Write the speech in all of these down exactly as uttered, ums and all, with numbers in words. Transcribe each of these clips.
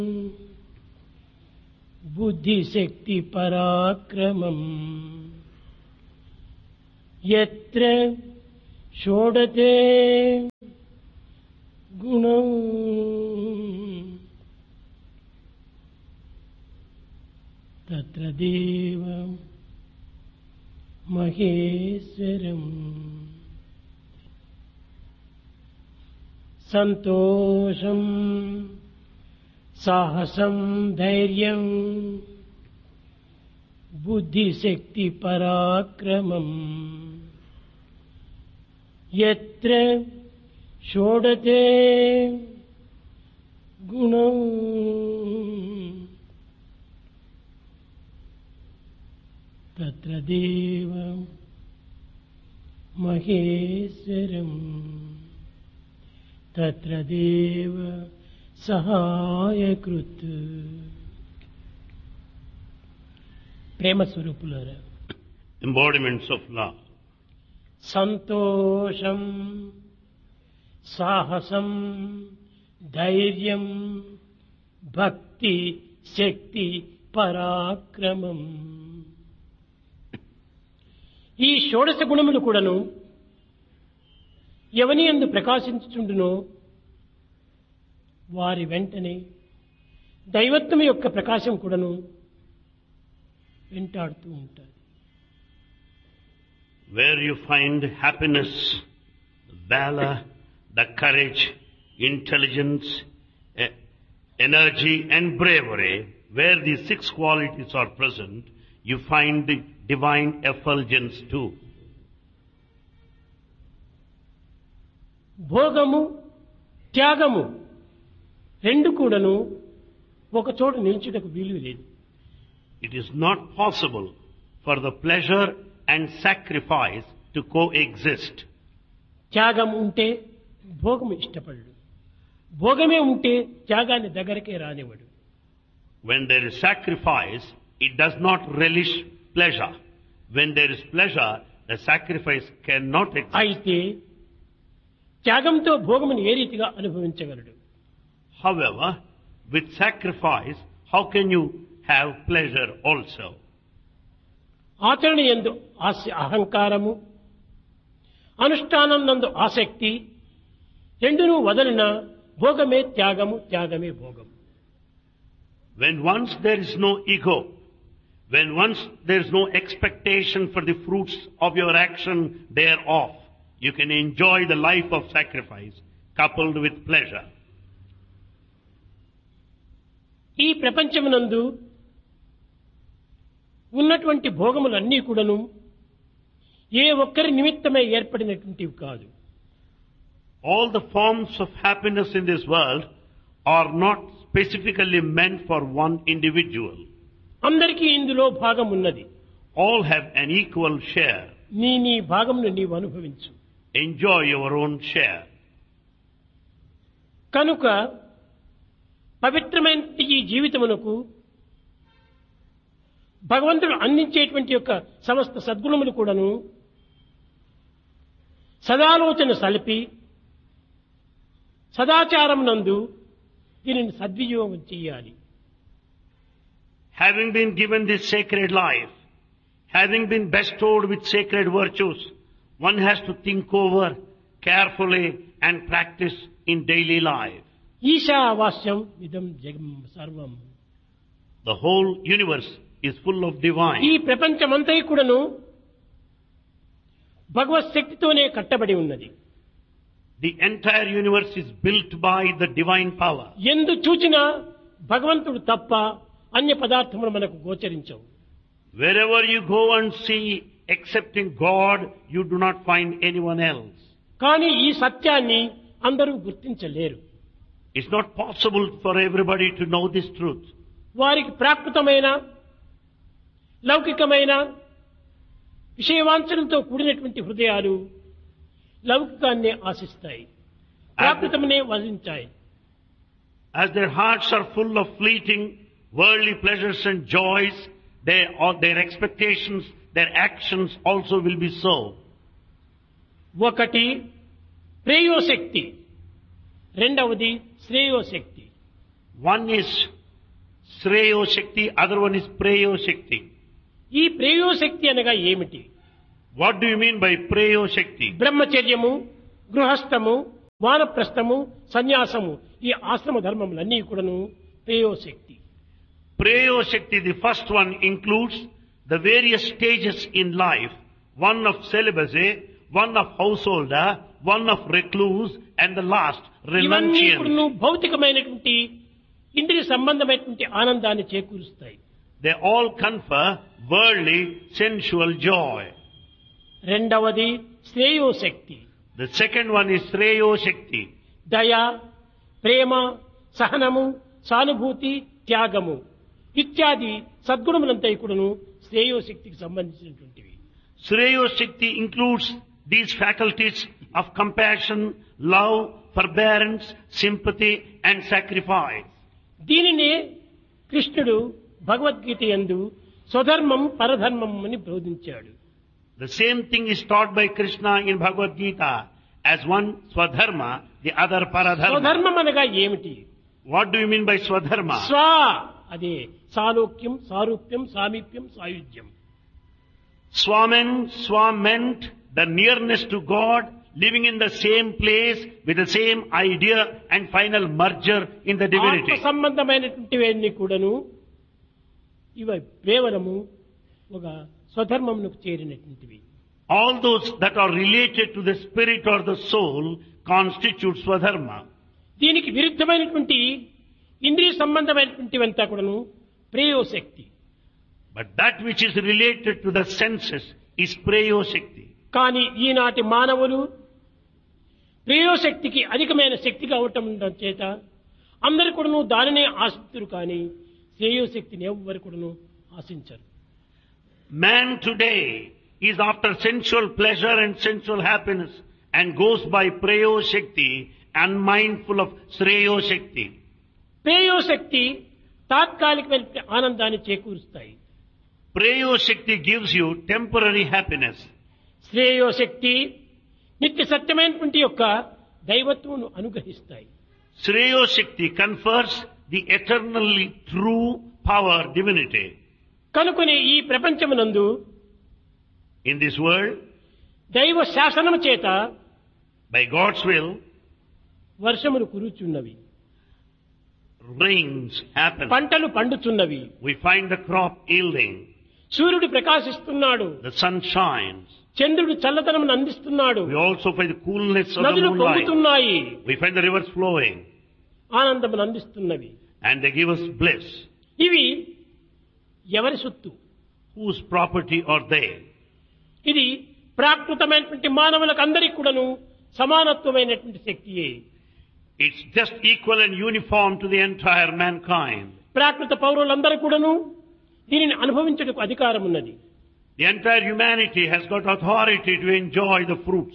బుద్ధిశక్తి పరాక్రమం యత్ర షోడతే గుణం తత్ర దేవ మహేశ్వరం. సంతోషం సాహసం ధైర్యం బుద్ధిశక్తి పరాక్రమం యత్ర షోడతే గుణం తత్ర దేవ మహేశ్వరం తత్ర దేవ సహాయకృత్. ప్రేమ స్వరూపులారా, embodiments of love. సంతోషం సాహసం ధైర్యం భక్తి శక్తి పరాక్రమం, ఈ షోడశ గుణములు కూడాను ఎవని యందు ప్రకాశించుచుండునో వారి వెంటనే దైవత్వం యొక్క ప్రకాశం కూడాను వెంటాడుతూ ఉంటారు. Where you find happiness, valor, the courage, intelligence, e- energy and bravery, where these six qualities are present, you find the divine effulgence too. భోగము త్యాగము రెండు కూడాను ఒక చోట నిల్చుటకు వీలు లేదు. It is not possible for the pleasure and sacrifice to coexist. త్యాగం ఉంటే భోగము ఇష్టపడడు, భోగమే ఉంటే త్యాగాన్ని దగ్గరకే రానివ్వడు. When there is sacrifice, it does not relish pleasure. When there is pleasure, the sacrifice cannot exist. అయితే త్యాగంతో భోగమును ఏ రీతిగా అనుభవించగలడు? However, with sacrifice, how can you have pleasure also? ఆచరణ యందు ఆస- అహంకారము, అనుష్ఠానం నందు ఆసక్తి రెండును వదలిన భోగమే త్యాగము, త్యాగమే భోగము. When once there is no ego, when once there is no expectation for the fruits of your action thereof, you can enjoy the life of sacrifice coupled with pleasure. ఈ ప్రపంచమునందు ఉన్నటువంటి భోగములన్నీ కూడాను ఏ ఒక్కరి నిమిత్తమై ఏర్పడినటువంటివి కాదు. All the forms of happiness in this world are not specifically meant for one individual. అందరికీ ఇందులో భాగం ఉన్నది. All have an equal share. నీ నీ భాగమును నీవు అనుభవించు. Enjoy your own share. కనుక పవిత్రమైన ఈ జీవితమునకు భగవంతుడు అందించేటువంటి యొక్క సమస్త సద్గుణములు కూడాను సదాలోచన సలిపి సదాచారం నందు దీనిని సద్వినియోగం చేయాలి. Having been given this sacred life, having been bestowed with sacred virtues, one has to think over carefully and practice in daily life. ఈశావాస్యం ఇదం జగం సర్వం. The whole universe is full of divine. ఈ ప్రపంచమంతా కూడాను భగవత్ శక్తితోనే కట్టబడి ఉన్నది. The entire universe is built by the divine power. ఎందు చూచినా భగవంతుడు తప్ప అన్య పదార్థములు మనకు గోచరించవు. Wherever you go and see, excepting God, you do not find anyone else. కానీ ఈ సత్యాన్ని అందరూ గుర్తించలేరు. It's not possible for everybody to know this truth. వారికి ప్రాకృతమైన లౌకికమైన విషయవాంఛనలతో కూడినటువంటి హృదయాలు లౌకికాన్నే ఆశిస్తాయి, ప్రాకృతమనే వజించాయి. As their hearts are full of fleeting worldly pleasures and joys, they, or their expectations, their actions also will be so. ఒకటి ప్రేయోశక్తి, రెండవది శ్రేయోశక్తి. One is Sreyo Shakti, other one is Preyo Shakti. ఈ ప్రేయోశక్తి అనగా ఏమిటి? What do you mean by Preyo Shakti? బ్రహ్మచర్యము, గృహస్థము, వానప్రస్థము, సన్యాసము, ఈ ఆశ్రమ ధర్మములన్నీ కూడాను ప్రేయోశక్తి. Preyo Shakti, the first one, includes the various stages in life. One of celibacy, one of householder, one of recluse, and the last, ఇవన్నీ renunciant. కూడాను భౌతికమైనటువంటి ఇంద్రియ సంబంధమైనటువంటి ఆనందాన్ని చేకూరుస్తాయి. They all confer worldly, sensual joy. రెండవది శ్రేయోశక్తి. The second one is Sreyo Shakti. దయ, ప్రేమ, సహనము, సానుభూతి, త్యాగము ఇత్యాది సద్గుణములంతా కూడాను శ్రేయోశక్తికి సంబంధించినటువంటివి. Sreyo Shakti includes these faculties of compassion, love, forbearance, sympathy, and sacrifice. దీనినే కృష్ణుడు భగవద్గీత యందు స్వధర్మం పరధర్మం అని బోధించాడు. The same thing is taught by Krishna in Bhagavad Gita as one Swadharma, the other Paradharma. స్వధర్మం అనగా ఏమిటి? What do you mean by Swadharma? స్వ అదే సాలోక్యం, సారూప్యం, సామీప్యం, సాయుధ్యం. Swamen, Swa meant the nearness to God, living in the same place with the same idea and final merger in the ఆత్మ divinity. సంబంధమైనటువంటివన్నీ కూడాను ఇవి కేవలము ఒక స్వధర్మమునకు చేరినటువంటివి. All those that are related to the spirit or the soul constitute Swadharma. దీనికి విరుద్ధమైనటువంటి ఇంద్రియ సంబంధమైనటువంటివంతా కూడాను ప్రేయోశక్తి. But that which is related to the senses is Preyo Shakti. కానీ ఈనాటి మానవులు ప్రేయోశక్తికి అధికమైన శక్తిగా ఉండటం చేత అందరు కూడాను దానినే ఆశిస్తురు, కానీ శ్రేయోశక్తిని ఎవ్వరు కూడాను ఆశించరు. Man today is after sensual pleasure and sensual happiness and goes by Preyo Shakti, unmindful of Sreyo Shakti. ప్రేయోశక్తి తాత్కాలికమైన ఆనందాన్ని చేకూరుస్తాయి. Preyo Shakti gives you temporary happiness. శ్రేయోశక్తి నిత్య సత్యమైనటువంటి యొక్క దైవత్వమును అనుగ్రహిస్తాయి. Sreyo Shakti confers the eternally true power, divinity. కనుకొని ఈ ప్రపంచమునందు In this world, దైవ శాసనము చేత by God's will, వర్షములు కురుచున్నవి, rains happen. పంటలు పండుచున్నవి, We find the crop yielding. సూర్యుడు ప్రకాశిస్తున్నాడు, The sun shines. చంద్రుడు చల్లదనమును అందిస్తున్నాడు, We also find the coolness of the నదులు moonlight. పొంగుతున్నాయి, We find the rivers flowing. ఆనందమును అందిస్తున్నవి. And they give us bliss. ఇవి ఎవరి సొత్తు? Whose property are they? ఇది ప్రాకృతమైనటువంటి మానవులకు అందరికీ కూడాను సమానత్వమైనటువంటి శక్తియే. It's just equal and uniform to the entire mankind. ప్రాకృత పౌరులందరూ కూడాను దీనిని అనుభవించుటకు అధికారం ఉన్నది. The entire humanity has got authority to enjoy the fruits.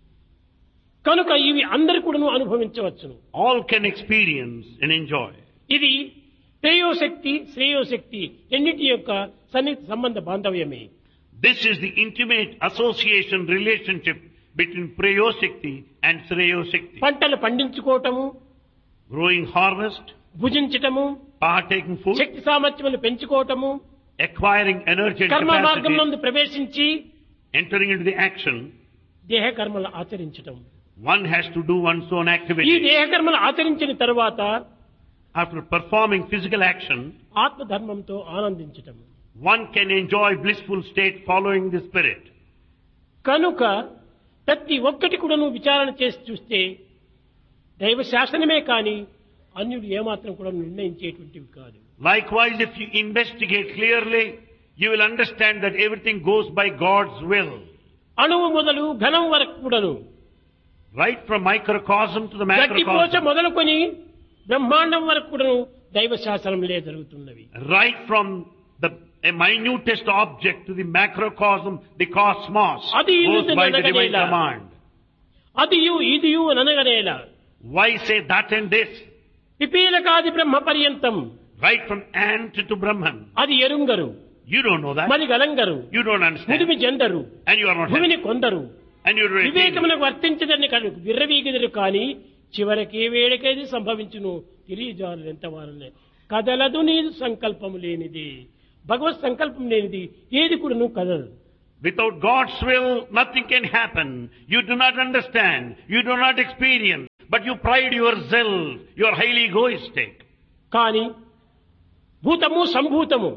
కనుక ఇవి అందరు కూడాను అనుభవించవచ్చును. All can experience and enjoy. ఇది ప్రేయోశక్తి, శ్రేయోశక్తి రెండింటి యొక్క సన్నిహిత సంబంధ బాంధవ్యమే. This is the intimate association relationship between Preyo Shakti and Sreyo Shakti. పంటలు పండించుకోవటము, Growing harvest, భుజించటము, partaking food, Shakti సామర్థ్యములు పెంచుకోవటము, acquiring energy and కర్మ మార్గం capacity, నందు ప్రవేశించి entering into the action. దేహ కర్మలు ఆచరించటం. One has to do one's own ఈ activity. దేహ కర్మలు ఆచరించిన తరువాత After performing physical action, ఆత్మధర్మంతో ఆనందించటం. one can enjoy blissful state following the spirit. కనుక ప్రతి ఒక్కటి కూడా నువ్వు విచారణ చేసి చూస్తే దైవ శాసనమే కానీ అన్యులు ఏమాత్రం కూడా నిర్ణయించేటువంటివి కాదు. Likewise, if you investigate clearly, you will understand that everything goes by God's will. అణువు మొదలు ఘనం వరకు కూడాను, Right from microcosm to the గట్టిపోచ macrocosm. మొదలుకొని బ్రహ్మాండం వరకు కూడాను దైవ శాసనంలే జరుగుతున్నవి. Right from the a minutest object to the macrocosm, the cosmos, అది goes ఇది by the divine అనగనేలా, command. అదియు ఇదియు అనగనేలా, Why say that and this? పిపీలకాది బ్రహ్మ పర్యంతం, Right from ant to Brahman. అది ఎరుంగరు, You don't know that. మరి గలంగరు, You don't understand. ముదిమి జందరు, And you are not భూమిని happy. కొందరు, And you are వివేకమునకు వర్తించదని కనుక విర్రవీగిదరు కాని చివరికి వేడికేది సంభవించును తెలియజాలు ఎంత వారనే కదలదు నీదు సంకల్పము లేనిది. భగవత్ సంకల్పం లేనిది ఏది కూడా నువ్వు కదలదు. Without God's will, nothing can happen. You do not understand. You do not experience. But you pride yourself. You are highly egoistic. కానీ భూతము సంభూతము,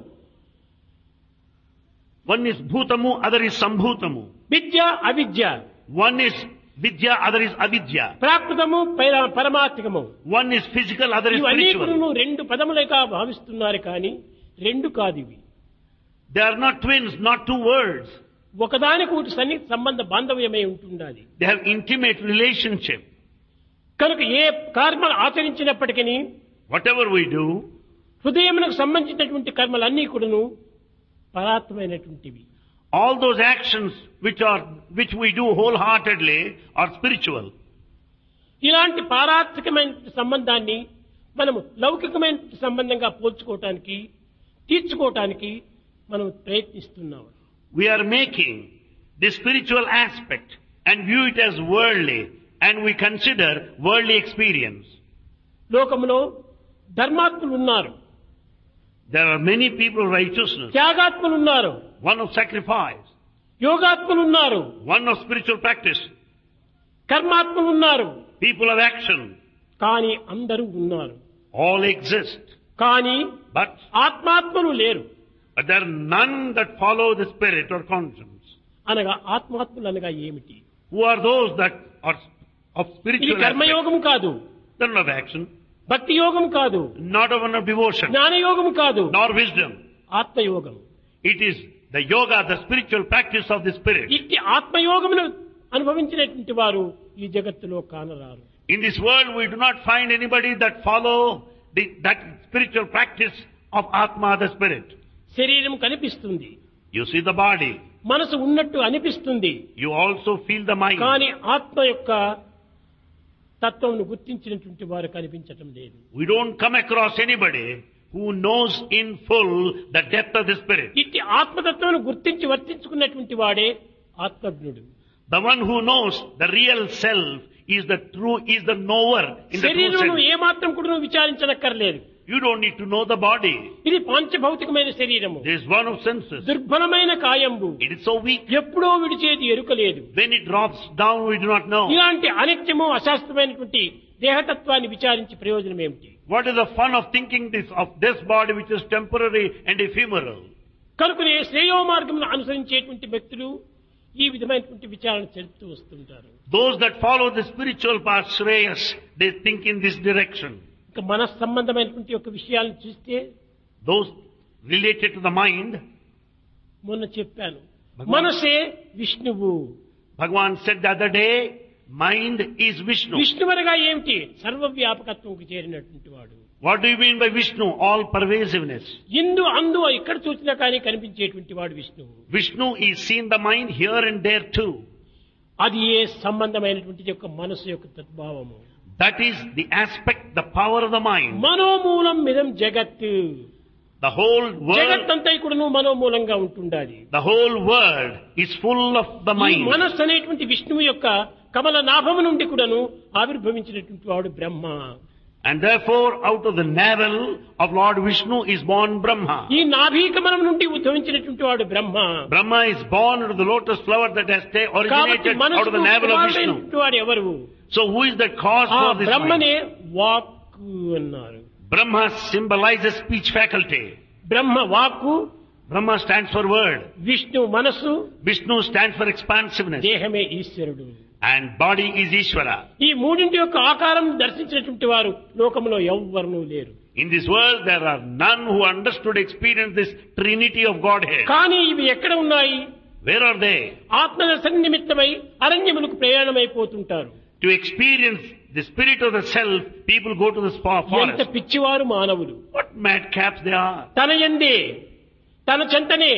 one is bhutamu, other is sambhutamu. విద్య అవిద్య, One is vidya, other is avidya. ప్రాకృతము పైర- పరమాత్మికము, One is physical, other is ఇవన్నీ spiritual. కూడా రెండు పదములుగా భావిస్తున్నారు కానీ రెండు కాదు ఇవి. They are not twins, not two words. ఒకదానికి ఒకటి సన్నిహిత సంబంధ బాంధవ్యమై ఉంటుండాలి. They have intimate relationship. కనుక ఏ కర్మలు ఆచరించినప్పటికీ Whatever we do, హృదయమునకు సంబంధించినటువంటి కర్మలన్నీ కూడాను పరాత్మైనటువంటివి. all those actions which are which we do wholeheartedly are spiritual. ఇలాంటి పారాత్మికమైన సంబంధాన్ని మనము లౌకికమైన సంబంధంగా పోల్చుకోవటానికి తీర్చుకోవటానికి మనం ప్రయత్నిస్తున్నాం. We are making the spiritual aspect and view it as worldly, and we consider worldly experience. లోకములో ధర్మాత్ములు ఉన్నారు, There are many people of righteousness, త్యాగాత్ములు ఉన్నారు, one of sacrifice, యోగాత్ములు ఉన్నారు, one of spiritual practice, కర్మాత్ములు ఉన్నారు. people of action. కానీ అందరూ ఉన్నారు. All exist, కానీ but, ఆత్మాత్మలు లేరు. but there are none that follow the spirit or conscience. అనగా ఆత్మాత్ములు అనగా ఏమిటి? Who are those that are of ఇది spiritual aspect? కర్మయోగం కాదు, They're not of action, భక్తి యోగం కాదు, not of one of devotion, జ్ఞానయోగం కాదు, nor wisdom. ఆత్మయోగం. It is the yoga, the spiritual practice of the spirit. ఇట్టి ఆత్మయోగమును అనుభవించినటువంటి వారు ఈ జగత్తులో కానరారు. In this world, we do not find anybody that follow the, that spiritual practice of Atma, the spirit. శరీరం కనిపిస్తుంది, You see the body. మనసు ఉన్నట్టు అనిపిస్తుంది. You also feel the mind. కానీ ఆత్మ యొక్క తత్వమును గుర్తించినటువంటి వారు కనిపించటం లేదు. We don't come across anybody who knows in full the depth of the spirit. ఇట్టి ఆత్మతత్వమును గుర్తించి వర్తించుకున్నటువంటి వాడే ఆత్మజ్ఞుడు. The one who knows the real self is the true, is the knower in the true శరీరమును sense. ఏమాత్రం కూడా నువ్వు విచారించనక్కర్లేదు. You don't need to know the body. ఇది పాంచభౌతికమైన శరీరము, There is one of senses. దుర్బలమైన కాయంబు, It is so weak. ఎప్పుడో విడిచేది ఎరుకలేదు. When it drops down, we do not know. ఇలాంటి అనిత్యము అశాస్త్రమైనటువంటి దేహతత్వాన్ని విచారించి ప్రయోజనం ఏమిటి? What is the fun of thinking this of this body which is temporary and ephemeral? కనుకనే శ్రేయో మార్గమును అనుసరించేటువంటి వ్యక్తులు ఈ విధమైనటువంటి విచారణ చెప్తూ వస్తుంటారు. Those that follow the spiritual path, Shreyas, they think in this direction. ఇక మన సంబంధమైనటువంటి యొక్క విషయాలను చూస్తే Those related to the mind, మొన్న చెప్పాను, భగవాన్- మనసే విష్ణువు. Bhagavan said the other day, mind is Vishnu. విష్ణువనగా ఏమిటి? సర్వవ్యాపకత్వంకు చేరినటువంటి వాడు. What do you mean by Vishnu? All pervasiveness. ఇందు అందు ఎక్కడ చూసినా కానీ కనిపించేటువంటి వాడు విష్ణువు. Vishnu is seen the mind here and there too. అది ఏ సంబంధమైనటువంటి యొక్క మనసు యొక్క తద్భావము. That is the aspect, the power of the mind. మనోమూలం మిదం జగత్. The whole world, జగత్తంతా కూడాను మనోమూలంగా ఉంటుండాలి. the whole world is full of the ఈ mind. మనస్సు అనేటువంటి విష్ణువు యొక్క కమల నాభము నుండి కూడాను ఆవిర్భవించినటువంటి వాడు బ్రహ్మ. And therefore, out of the navel of Lord Vishnu is born Brahma. ఈ నాభీ కమలం నుండి ఉద్భవించినటువంటి వాడు బ్రహ్మ. Brahma is born out of the lotus flower that has ta- కాబట్టి originated out of మనసుకు the navel of Vishnu. కుమారుడైనటువంటి వాడు ఎవరు? So who is the cause ఆ for this mind? బ్రహ్మనే వాక్కు అన్నారు. Brahma symbolizes speech faculty. బ్రహ్మ వాక్కు, Brahma stands for word. Vishnu మనస్సు, Vishnu stands for expansiveness. దేహమే ఈశ్వరుడు. And body is Ishvara. ఈ మూడింటి యొక్క ఆకారం దర్శించినటువంటి వారు లోకంలో ఎవ్వరూ లేరు. In this world, there are none who understood, experienced this trinity of Godhead. కానీ ఇవి ఎక్కడ ఉన్నాయి? Where are they? ఆత్మదర్శన నిమిత్తమై అరణ్యములకు ప్రయాణమైపోతుంటారు. To experience the spirit of the self, people go to the spa- ఎంత forest. పిచ్చివారు మానవులు. What madcaps they are. తన యందే, తన చెంతనే,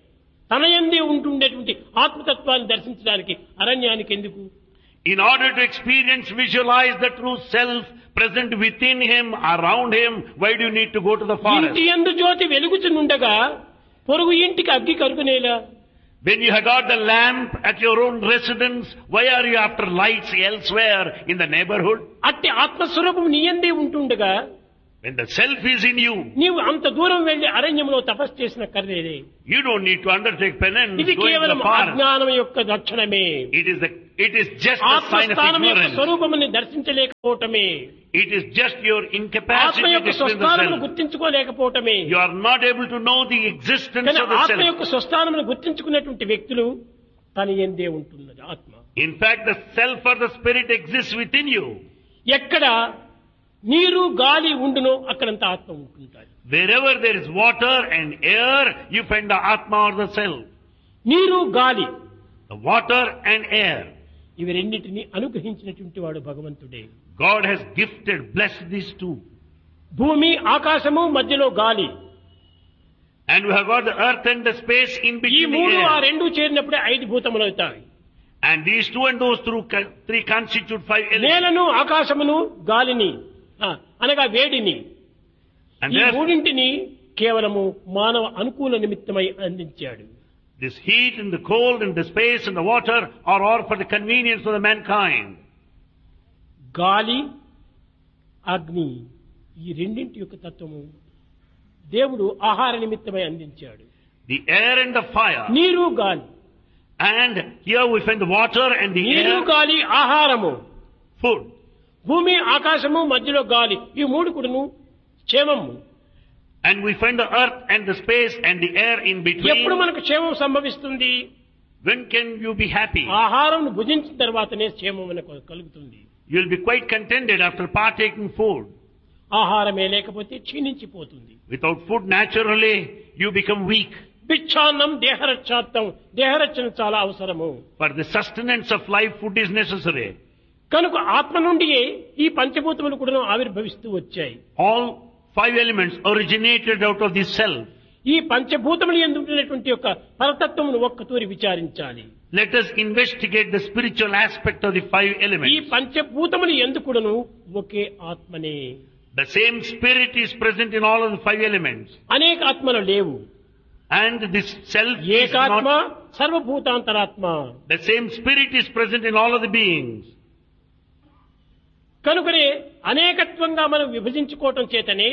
తన యందే ఉంటుండేటువంటి ఆత్మతత్వాన్ని దర్శించడానికి అరణ్యానికి ఎందుకు? In order to experience, visualize the true self present within him, around him, why do you need to go to the forest? ఇంటి యందు జ్యోతి వెలుగుచునుండగా పొరుగు ఇంటికి అగ్గి కరుగునేలా? When you have got the lamp at your own residence, why are you after lights elsewhere in the neighborhood? అట్టి ఆత్మస్వరూపం నీ యందే ఉంటుండగా When the self is in you, నీవు అంత దూరం వెళ్లి అరణ్యంలో తపస్సు చేసిన కర్రేదే. you don't need to undertake penance ఇది going to కేవలం the forest. అజ్ఞానం యొక్క లక్షణమే. It is the, it is just the sign of ఆత్మస్థానం యొక్క ignorance. స్వరూపముని దర్శించలేకపోవటమే. It is just your ఆత్మ incapacity to యొక్క explain the స్వస్థానమును self. గుర్తించుకోలేకపోవటమే. You are not able to know the existence కానీ of the ఆత్మ self. యొక్క స్వస్థానమును గుర్తించుకున్నటువంటి వ్యక్తులు తన యందే ఉంటున్నది ఆత్మ. In fact, the self or the spirit exists within you. ఎక్కడ నీరు గాలి ఉండునో అక్కడంతా ఆత్మ ఉంటుంటారు. Wherever there is water and air, you find the Atma or the self. నీరు గాలి The water and air. ఇవి రెండింటినీ అనుగ్రహించినటువంటి వాడు భగవంతుడే. God has gifted, blessed these two. భూమి ఆకాశము మధ్యలో గాలి. And we have got the earth and the space in ఈ between the మూడు ఆ air. రెండు చేరినప్పుడే ఐదు భూతములు అవుతాయి. And these two and those through co- three constitute five elements. నేలను ఆకాశమును గాలిని ఆ, అనగా వేడిని And ఈ therefore, మూడింటిని కేవలము మానవ అనుకూల నిమిత్తమై అందించాడు. this heat and the cold and the space and the water are all for the convenience of the mankind. గాలి అగ్ని ఈ రెండింటి యొక్క తత్వము దేవుడు ఆహార నిమిత్తమై అందించాడు. The air and the fire. నీరు గాలి And here we find the water and the నీరు air, గాలి ఆహారము. food. భూమి ఆకాశము మధ్యలో గాలి ఈ మూడు కూడాను క్షేమము. And we find the earth and the space and the air in between. ఎప్పుడు మనకు క్షేమం సంభవిస్తుంది? When can you be happy? ఆహారం భుజించిన తర్వాతనే క్షేమం మనకు కలుగుతుంది. You will be quite contented after partaking food. ఆహారమే లేకపోతే క్షీణించిపోతుంది. Without food, naturally, you become weak. భిక్షాన్నం దేహరక్షార్థం దేహరక్షణ చాలా అవసరము. For the sustenance of life, food is necessary. కనుక ఆత్మ నుండియే ఈ పంచభూతములు కూడా ఆవిర్భవిస్తూ వచ్చాయి. All five elements originated out of the self. ఈ పంచభూతములు ఎందుకున్నటువంటి యొక్క పరతత్వమును ఒక్కతూరి విచారించాలి. Let us investigate the spiritual aspect of the five ఈ elements. పంచభూతములు ఎందుకును ఒకే ఆత్మనే. The same spirit is present in all of the five elements. అనేక ఆత్మలు లేవు. And this self is ఏకాత్మ not, సర్వభూతాంతరాత్మ. the same spirit is present in all of the beings. కనుకనే అనేకత్వంగా మనం విభజించుకోవటం చేతనే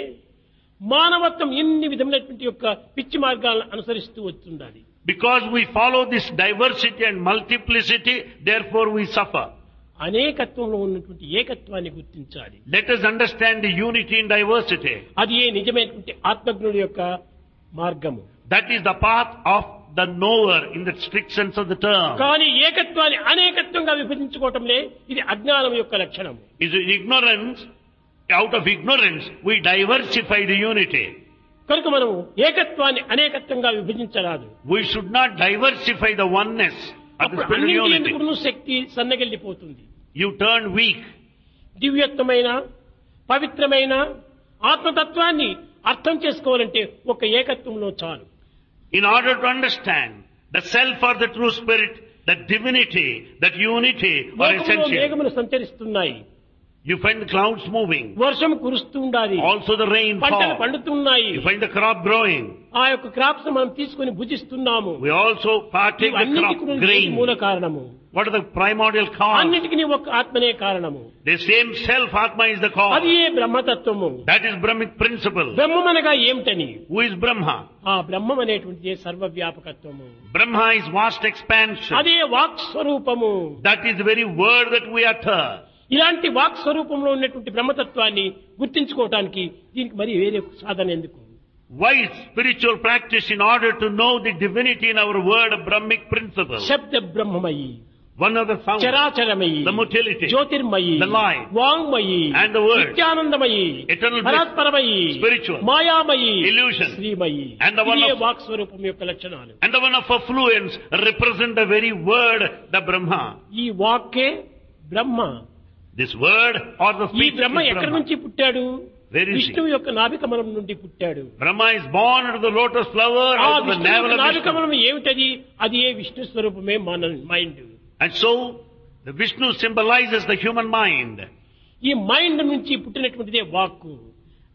మానవత్వం ఇన్ని విధములైనటువంటి యొక్క పిచ్చి మార్గాలను అనుసరిస్తూ వస్తుండాలి. Because we follow this diversity and multiplicity, therefore we suffer. అనేకత్వంలో ఉన్నటువంటి ఏకత్వాన్ని గుర్తించాలి. Let us understand the unity in diversity. అది ఏ నిజమైనటువంటి ఆత్మజ్ఞుడి యొక్క మార్గము. That is the path of the knower in the strict sense of the term. కానీ ఏకత్వాన్ని అనేకత్వంగా విభజించుకోవటంలే ఇది అజ్ఞానం యొక్క లక్షణం. Is ignorance, out of ignorance, we diversify the unity. కనుక మనం ఏకత్వాన్ని అనేకత్వంగా విభజించరాదు. We should not diversify the oneness of the అప్పుడు spiritual అన్నింటి unity. ఎందుకును Shakti సన్నగిల్లిపోతుంది. You turn weak. దివ్యత్వమైన పవిత్రమైన ఆత్మతత్వాన్ని అర్థం చేసుకోవాలంటే ఒక ఏకత్వంలో చాలు. In order to understand the self or the true spirit, that divinity, that unity are లోకంలో essential. మేఘములు సంచరిస్తున్నాయి. You find the clouds moving. వర్షం కురుస్తూ ఉండాలి. Also the rain పంటలు fall. పండుతున్నాయి. You find the crop growing. ఆ యొక్క క్రాప్స్ మనం తీసుకొని భుజిస్తున్నాము. We also partake the crop అన్నిటికీ మూల grain. కారణము. What are the primordial cause? అన్నిటికీ ఒక ఆత్మనే కారణము. The same self, Atma, is the cause. అది ఏ బ్రహ్మతత్వము. That is Brahmic principle. బ్రహ్మమనగా ఏమిటని? Who is Brahma? ఆ బ్రహ్మం అనేటువంటిది సర్వవ్యాపకత్వము. Brahma is vast expansion. అదే వాక్ స్వరూపము. That is the very word that we utter. ఇలాంటి వాక్ స్వరూపంలో ఉన్నటువంటి బ్రహ్మతత్వాన్ని గుర్తించుకోవటానికి దీనికి మరి వేరే సాధన ఎందుకు? Why spiritual practice in order to know the divinity in our word of Brahmic principle? శబ్ద బ్రహ్మమయి, One of the sounds, చరాచరమయి, the motility, Jyotirmayi, the light, వాంగ్మయి, and the word, నిత్యానందమయి, eternal bliss, పరాత్పరమయి, spiritual, మాయామయి, illusion, Srimayi. and the one ఇదే of- walk స్వరూపం యొక్క లక్షణాలు. and the one of affluence represent the very word, the Brahma. ఈ వాక్కే బ్రహ్మ. This word or the ఈ speech Brahma is ఎక్కడి Brahma. నుంచి పుట్టాడు? Where is he? విష్ణువు యొక్క నాభికమలం నుండి పుట్టాడు. Brahma is born out of the lotus flower, ఆ out of the విష్ణువు navel యొక్క of Vishnu. నాభికమలం ఏమిటది? అది ఏ విష్ణు స్వరూపమే మన mind. And so, the Vishnu symbolizes the human mind. ఈ మైండ్ నుంచి పుట్టినటువంటిదే వాక్కు.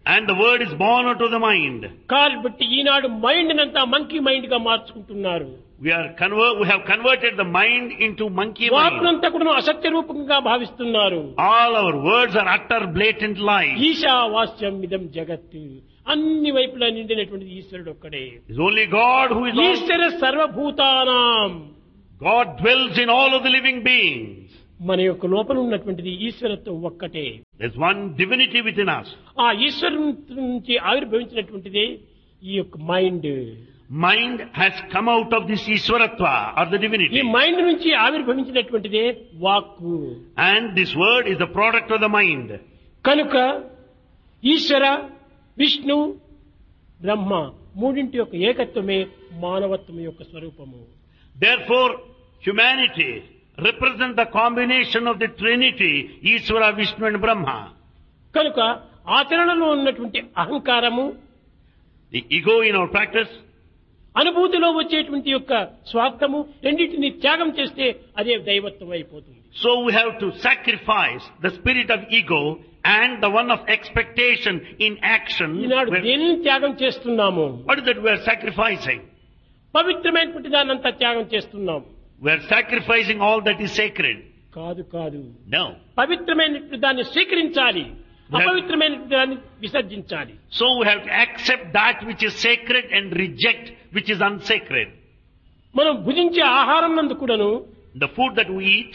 And the word is born out of the mind. కాబట్టి ఈనాడు మైండ్ నంతా మంకీ మైండ్ గా మార్చుకుంటున్నారు. We are convert, we have converted the mind into monkey mind. వాక్కునంతా కూడా అసత్య రూపంగా భావిస్తున్నారు. All our words are utter blatant lies. ఈశావాస్యం ఇదం జగత్, అన్ని వైపులా నిండినటువంటి ఈశ్వరుడు ఒక్కడే. It's only God who is all. ఈశ్వర సర్వభూతానాం. God dwells in all of the living beings. మన యొక్క లోపల ఉన్నటువంటిది ఈశ్వరత్వం ఒక్కటే. There's one divinity within us. ఆ ఈశ్వరుని నుంచి ఆవిర్భవించినటువంటిదే ఈ యొక్క mind. Mind has come out of this Ishwaratva or the divinity. ఈ మైండ్ నుంచి ఆవిర్భవించినటువంటిదే వాక్కు. And this word is the product of the mind. కనుక ఈశ్వర, విష్ణు, బ్రహ్మ మూడింటి యొక్క ఏకత్వమే మానవత్వం యొక్క స్వరూపము. Therefore, humanity represents the combination of the Trinity, Ishvara, Vishnu and Brahma. కనుక ఆచరణలో ఉన్నటువంటి అహంకారము, The ego in our practice, అనుభూతిలో వచ్చేటువంటి యొక్క స్వార్థము రెండింటిని త్యాగం చేస్తే అదే దైవత్వం అయిపోతుంది. so we have to sacrifice the spirit of ego and the one of expectation in action. Eenadu Where- దేనిని త్యాగం చేస్తున్నాము? What is that we are sacrificing? పవిత్రమైనటువంటి దానంతా త్యాగం చేస్తున్నాం. We are sacrificing all that is sacred. కాదు కాదు, No. పవిత్రమైనటువంటి దాన్ని స్వీకరించాలి, అపవిత్రమైనటువంటి దాన్ని విసర్జించాలి. So we have to accept that which is sacred and reject which is unsacred. మనం భుజించే ఆహారం నందు కూడాను The food that we eat,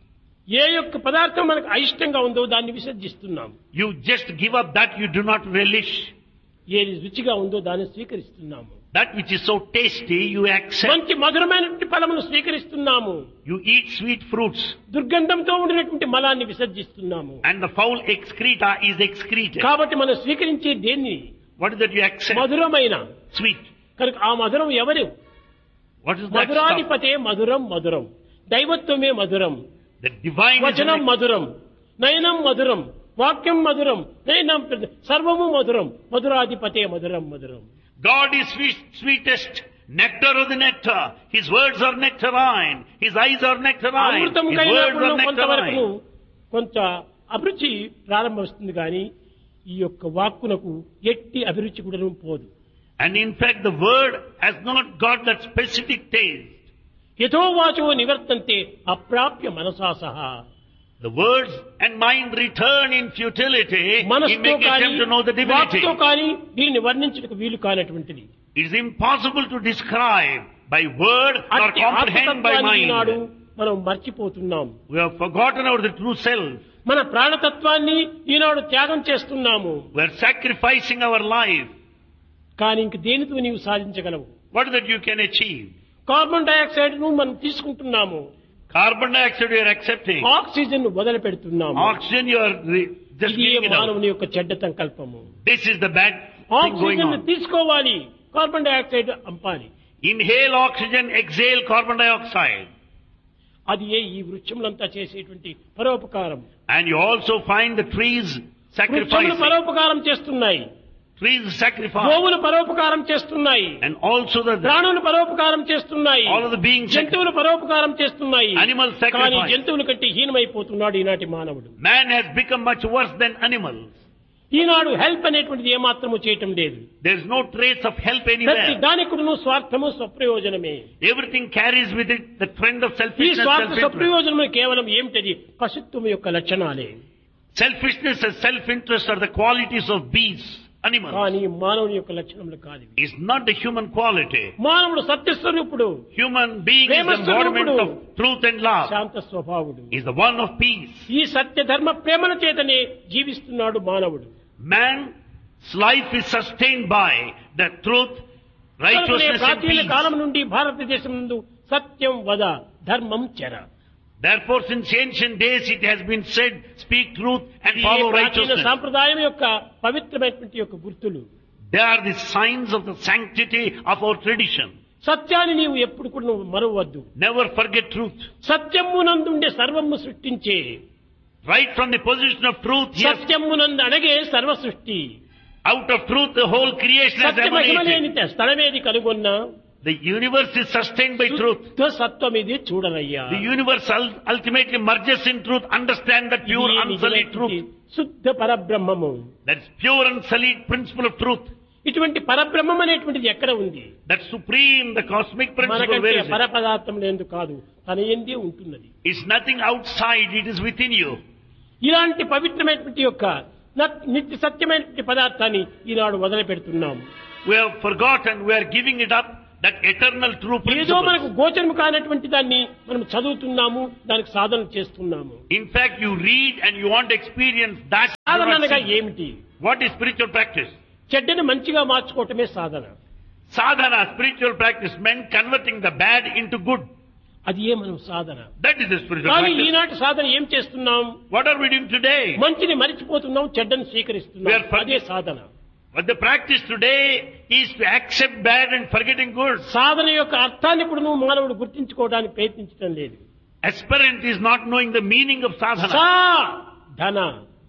ఏ యొక్క పదార్థం మనకు అయిష్టంగా ఉందో దాన్ని విసర్జిస్తున్నాం. you just give up that you do not relish. ఏది రుచిగా ఉందో దాన్ని స్వీకరిస్తున్నాము. That which is so tasty, you accept. మంచి మధురమైనటువంటి ఫలమును స్వీకరిస్తున్నాము. You eat sweet fruits. దుర్గంధంతో ఉండినటువంటి మలాన్ని విసర్జిస్తున్నాము. And the foul excreta is excreted. కాబట్టి మనం స్వీకరించే దేన్ని? What is that you accept? మధురమైన. Sweet. కనుక ఆ మధురం ఎవరు? What is that stuff? మధురాధిపతే మధురం మధురం, దైవత్వమే మధురం, The divine is వచనం an- మధురం, నయనం మధురం, వాక్యం మధురం, నయనం సర్వము మధురం, మధురాధిపతే మధురం మధురం. God is sweet, sweetest, nectar of the nectar. His words are nectarine. His eyes are nectarine. Amrutham His కైనా words కూడా are కొంతవరకు nectarine. కొంత అభిరుచి ప్రారంభమవుతుంది కానీ ఈ యొక్క వాక్కునకు ఎట్టి అభిరుచి కూడా పోదు. And in fact, the word has not got that specific taste. యథో వాచో నివర్తంతే అప్రాప్య మనసా సహా. The words and mind return in futility in మనసుతో making కానీ attempt to know the divinity. వాక్తో కానీ దీన్ని వర్ణించడానికి వీలు కానటువంటిది. It is impossible to describe by word or అట్టి comprehend by ఆత్మతత్వాన్ని ఈనాడు mind. మనం మర్చిపోతున్నాం. We have forgotten about the true self. మన ప్రాణతత్వాన్ని ఈనాడు త్యాగం చేస్తున్నాము. We are sacrificing our life. కానీ ఇంక దేనితో నీవు సాధించగలవు? What is that you can achieve? Carbon dioxide ను మనం తీసుకుంటున్నాము, Carbon dioxide you are accepting. Oxygen ను వదిలి పెడుతున్నాము. Oxygen you are re- just ఇది giving it out. మానవుని యొక్క చెడ్డ సంకల్పము. This is the bad thing going oxygen on. తీసుకోవాలి, carbon dioxide అంపాలి. Inhale oxygen, exhale carbon dioxide. అది ఏ ఈ వృక్షములంతా చేసేటువంటి పరోపకారం. And you also find the trees వృక్షములు sacrificing. పరోపకారం చేస్తున్నాయి, Trees sacrifice. గోవులు పరోపకారం చేస్తున్నాయి, And also the ప్రాణులు పరోపకారం చేస్తున్నాయి, all of the beings sacrifice. జంతువులు పరోపకారం చేస్తున్నాయి. Animals కానీ sacrifice. జంతువుల కంటే హీనమైపోతున్నాడు ఈనాటి మానవుడు. Man has become much worse than animals. Eenadu help అనేటువంటిది ఏమాత్రము చేయటం లేదు. There is no trace of help ప్రతి anywhere. దానికును స్వార్థము స్వప్రయోజనమే. Everything carries with it the trend of ఈ selfishness. స్వార్థ self-interest. స్వప్రయోజనము కేవలం ఏమిటది? పశుత్వం యొక్క లక్షణాలే. Selfishness and self-interest are the qualities of beasts, animals. కానీ మానవుని యొక్క లక్షణములు కాదు. It's not the human quality. మానవుడు సత్యస్వరూపుడు, Human being is the embodiment of truth and love. Shanta స్వభావుడు. Is the one of peace. ఈ సత్య ధర్మ ప్రేమల చేతనే జీవిస్తున్నాడు మానవుడు. Man's life is sustained by the truth, కనుకనే righteousness and ప్రాచీన peace. కాలం నుండి భారతదేశం నందు సత్యం వద ధర్మం చెర. Therefore, since ancient days it has been said, speak truth and ఈ follow ప్రాచీన righteousness. సాంప్రదాయం యొక్క పవిత్రమైనటువంటి యొక్క గుర్తులు. They are the signs of the sanctity of our tradition. సత్యాన్ని నీవు ఎప్పుడు కూడా నువ్వు మరవద్దు. Never forget truth. సత్యమునందుండే సర్వము సృష్టించే, Right from the position of truth, yes, సత్యమునందు అణగే సర్వ సృష్టి. out of truth the whole creation has Satya Mahima emanated. లేని స్థలమేది కనుగొన్నా The universe is sustained by truth. శుద్ధ సత్వం ఇది చూడనయ్యా. The universe ul- ultimately merges in truth. Understand the pure, ఇది unsullied truth. శుద్ధ పరబ్రహ్మము. That's pure, unsullied principle of truth. ఇటువంటి పరబ్రహ్మం అనేటువంటిది ఎక్కడ ఉంది? That supreme, the cosmic principle, మనకంటే where is it? పరపదార్థం లేదు కాదు, తన యందే ఉంటున్నది. It's nothing outside, it is within you. ఇలాంటి పవిత్రమైనటువంటి యొక్క నత్- నిత్య సత్యమైనటువంటి పదార్థాన్ని ఈనాడు మొదలు పెడుతున్నాము. We have forgotten, we are giving it up, that eternal true ఏదో మనకు principle. గోచరం కానటువంటి దాన్ని మనం చదువుతున్నాము, దానికి సాధన చేస్తున్నాము. In fact, you read and you want to experience that. you Sadhana not అనగా see. ఏమిటి? What is spiritual practice? చెడ్డని మంచిగా మార్చుకోవటమే సాధన. Sadhana, spiritual practice, meant converting the bad into good. అది ఏ మనం సాధన. That is the spiritual కానీ practice. ఈనాటి సాధన ఏం చేస్తున్నాం? What are we doing today? మంచిని మరిచిపోతున్నాం, చెడ్డని We స్వీకరిస్తున్నాం. are for- అదే సాధన. But the practice today is to accept bad and forgetting good. సాధన యొక్క అర్థాన్ని కూడా నువ్వు మానవుడు గుర్తించుకోవడానికి ప్రయత్నించడం లేదు. Aspirant is not knowing the meaning of sadhana. Sadhana.